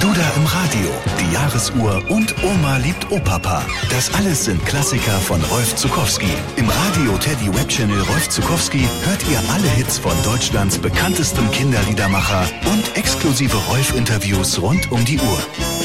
Duda im Radio, die Jahresuhr und Oma liebt Opapa. Das alles sind Klassiker von Rolf Zuckowski. Im Radio Teddy Web Channel Rolf Zuckowski hört ihr alle Hits von Deutschlands bekanntestem Kinderliedermacher und exklusive Rolf-Interviews rund um die Uhr.